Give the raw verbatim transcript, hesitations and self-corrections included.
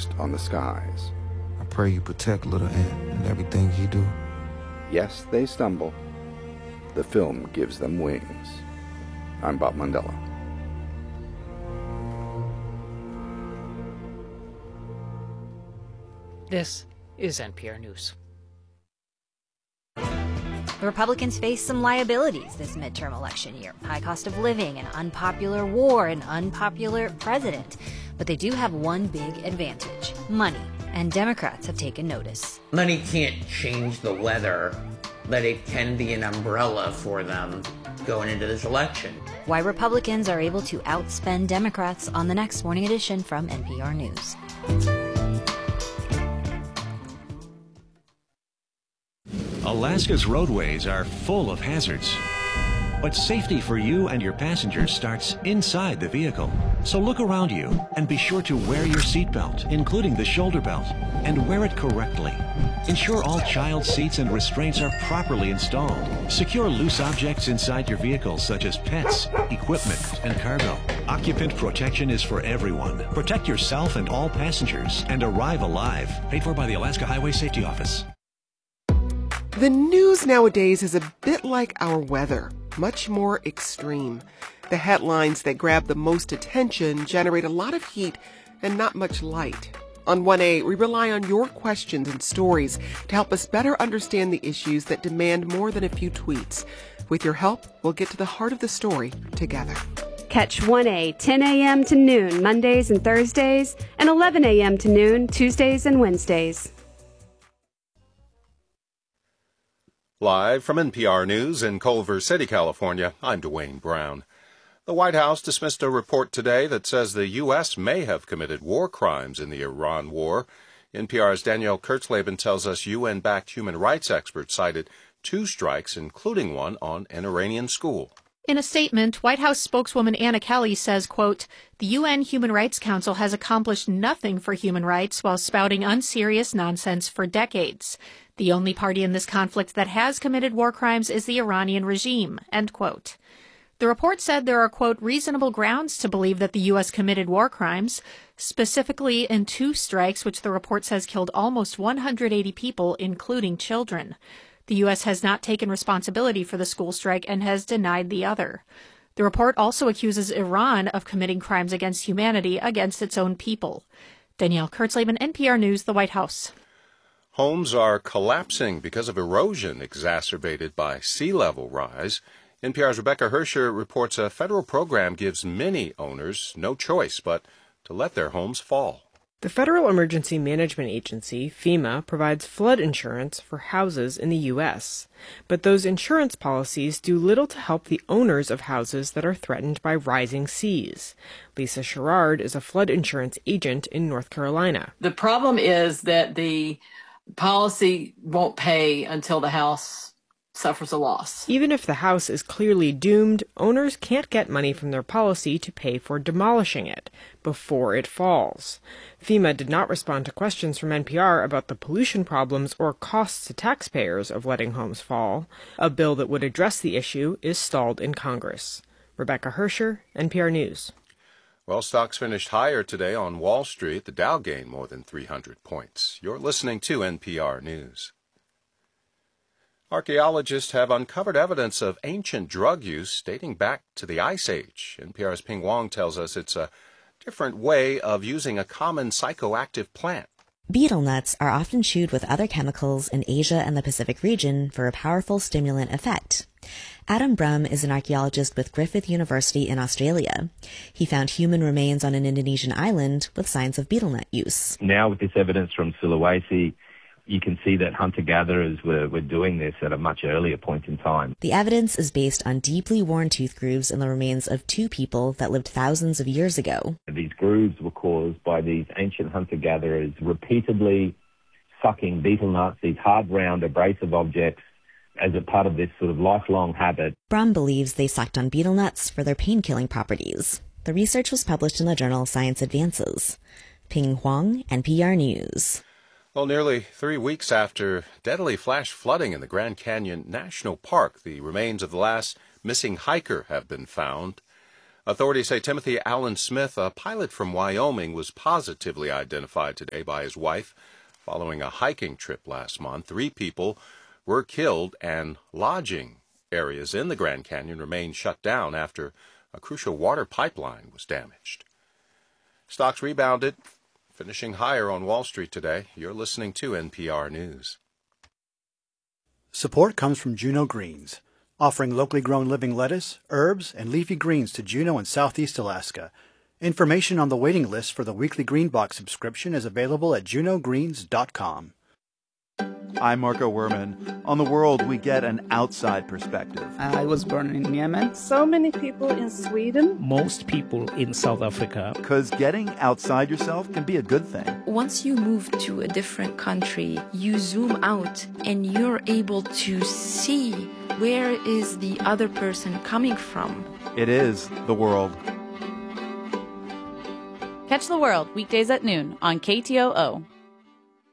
rest on the skies. I pray you protect little Ant and everything he do. Yes, they stumble. The film gives them wings. I'm Bob Mandela. This is N P R News. Republicans face some liabilities this midterm election year. High cost of living, an unpopular war, an unpopular president. But they do have one big advantage: money. And Democrats have taken notice. Money can't change the weather, but it can be an umbrella for them going into this election. Why Republicans are able to outspend Democrats on the next Morning Edition from N P R News. Alaska's roadways are full of hazards. But safety for you and your passengers starts inside the vehicle. So look around you and be sure to wear your seatbelt, including the shoulder belt, and wear it correctly. Ensure all child seats and restraints are properly installed. Secure loose objects inside your vehicle, such as pets, equipment, and cargo. Occupant protection is for everyone. Protect yourself and all passengers and arrive alive. Paid for by the Alaska Highway Safety Office. The news nowadays is a bit like our weather, much more extreme. The headlines that grab the most attention generate a lot of heat and not much light. On one A, we rely on your questions and stories to help us better understand the issues that demand more than a few tweets. With your help, we'll get to the heart of the story together. Catch one A, ten a.m. to noon, Mondays and Thursdays, and eleven a.m. to noon, Tuesdays and Wednesdays. Live from N P R News in Culver City, California, I'm Dwayne Brown. The White House dismissed a report today that says the U S may have committed war crimes in the Iran war. N P R's Danielle Kurtzleben tells us U N-backed human rights experts cited two strikes, including one on an Iranian school. In a statement, White House spokeswoman Anna Kelly says, quote, "The U N Human Rights Council has accomplished nothing for human rights while spouting unserious nonsense for decades. The only party in this conflict that has committed war crimes is the Iranian regime," end quote. The report said there are, quote, "reasonable grounds to believe that the U S committed war crimes, specifically in two strikes which the report says killed almost one hundred eighty people, including children. The U S has not taken responsibility for the school strike and has denied the other. The report also accuses Iran of committing crimes against humanity against its own people." Danielle Kurtzleben, N P R News, the White House. Homes are collapsing because of erosion exacerbated by sea level rise. N P R's Rebecca Hersher reports a federal program gives many owners no choice but to let their homes fall. The Federal Emergency Management Agency, FEMA, provides flood insurance for houses in the U S, but those insurance policies do little to help the owners of houses that are threatened by rising seas. Lisa Sherrard is a flood insurance agent in North Carolina. The problem is that the policy won't pay until the house suffers a loss. Even if the house is clearly doomed, owners can't get money from their policy to pay for demolishing it before it falls. FEMA did not respond to questions from N P R about the pollution problems or costs to taxpayers of letting homes fall. A bill that would address the issue is stalled in Congress. Rebecca Hersher, N P R News. Well, stocks finished higher today on Wall Street. The Dow gained more than three hundred points. You're listening to N P R News. Archaeologists have uncovered evidence of ancient drug use dating back to the Ice Age. N P R's Ping Wong tells us it's a different way of using a common psychoactive plant. Betel nuts are often chewed with other chemicals in Asia and the Pacific region for a powerful stimulant effect. Adam Brum is an archaeologist with Griffith University in Australia. He found human remains on an Indonesian island with signs of betel nut use. Now with this evidence from Sulawesi, you can see that hunter-gatherers were, were doing this at a much earlier point in time. The evidence is based on deeply worn tooth grooves in the remains of two people that lived thousands of years ago. These grooves were caused by these ancient hunter-gatherers repeatedly sucking betel nuts, these hard, round, abrasive objects, as a part of this sort of lifelong habit. Brum believes they sucked on betel nuts for their pain-killing properties. The research was published in the journal Science Advances. Ping Huang, N P R News. Well, nearly three weeks after deadly flash flooding in the Grand Canyon National Park, the remains of the last missing hiker have been found. Authorities say Timothy Allen Smith, a pilot from Wyoming, was positively identified today by his wife following a hiking trip last month. Three people were killed, and lodging areas in the Grand Canyon remain shut down after a crucial water pipeline was damaged. Stocks rebounded, finishing higher on Wall Street today. You're listening to N P R News. Support comes from Juneau Greens, offering locally grown living lettuce, herbs, and leafy greens to Juneau and Southeast Alaska. Information on the waiting list for the weekly Green Box subscription is available at juneau greens dot com. I'm Marco Werman. On the world, we get an outside perspective. I was born in Yemen. So many people in Sweden. Most people in South Africa. Because getting outside yourself can be a good thing. Once you move to a different country, you zoom out and you're able to see where is the other person coming from. It is the world. Catch the World weekdays at noon on K T O O.